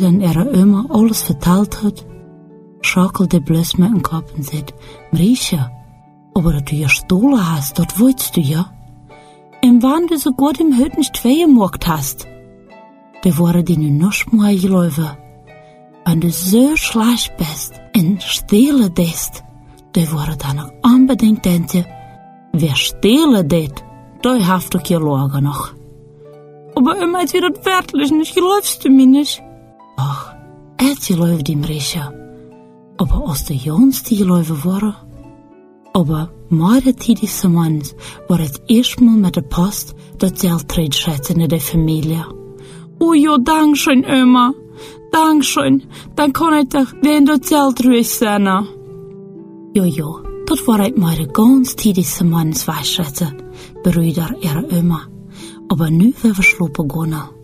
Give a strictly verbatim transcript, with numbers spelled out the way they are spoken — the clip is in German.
Dann ihre Oma alles vertelt hat, schakelte bloß mit dem Kopf und sagt, Marisha, aber dass du ja gestohlen hast, das wolltest du ja. Und wann du sogar dem Hüt nicht weggemacht hast, da waren die nun noch mal gelaufen. Wenn du so schlecht bist und stehlen bist, da waren dann noch unbedingt denken, wer stehlen det, da haft doch ihr Lager noch. Aber immer ist wieder wirklich nicht, geläufst du mir nicht. Ach, jetzt geläuft die Marisha. Aber aus der Jons die geläuft waren. Aber meine tidigste Manns war das erste Mal mit der Post das Geld schätzen in der Familie. Oh ja, danke schön, Oma. Danke schön. Dann kann ich doch wenn das Geld rüsten. Jo, jo, das war halt meine ganz tidigste Manns Weißschätze, Brüder ihrer Oma. Aber nu werden wir schlupen gehen.